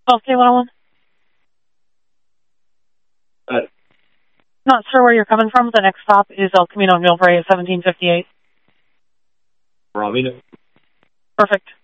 12K101. Not sure where you're coming from. The next stop is El Camino Mil Rey, 1758. Romino. Perfect.